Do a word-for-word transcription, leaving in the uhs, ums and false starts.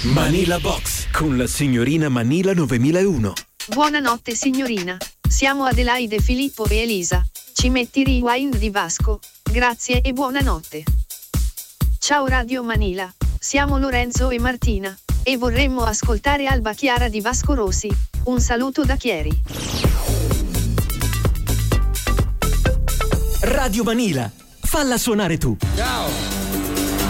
Manila Box con la signorina Manila novemilauno. Buonanotte signorina, siamo Adelaide, Filippo e Elisa. Ci metti Rewind di Vasco? Grazie e buonanotte. Ciao Radio Manila, siamo Lorenzo e Martina e vorremmo ascoltare Alba Chiara di Vasco Rossi. Un saluto da Chieri. Radio Manila, falla suonare tu. Ciao.